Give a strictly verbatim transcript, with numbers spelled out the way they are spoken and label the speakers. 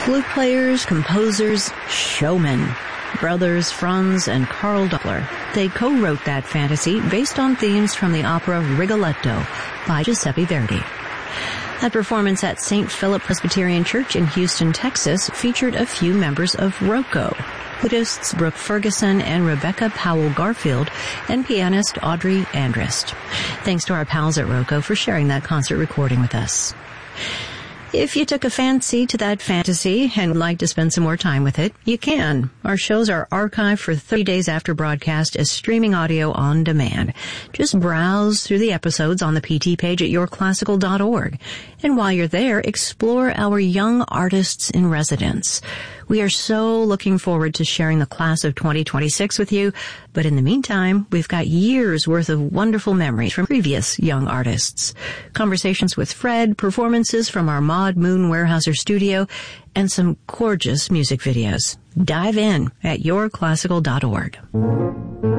Speaker 1: Flute players, composers, showmen. Brothers Franz and Carl Doppler. They co-wrote that fantasy based on themes from the opera Rigoletto by Giuseppe Verdi. That performance at Saint Philip Presbyterian Church in Houston, Texas featured a few members of ROCO, flutists Brooke Ferguson and Rebecca Powell-Garfield, and pianist Audrey Andrist. Thanks to our pals at ROCO for sharing that concert recording with us. If you took a fancy to that fantasy and would like to spend some more time with it, you can. Our shows are archived for thirty days after broadcast as streaming audio on demand. Just browse through the episodes on the P T page at your classical dot org. And while you're there, explore our young artists in residence. We are so looking forward to sharing the class of twenty twenty-six with you. But in the meantime, we've got years worth of wonderful memories from previous young artists. Conversations with Fred, performances from our Maud Moon Weyerhaeuser studio, and some gorgeous music videos. Dive in at your classical dot org.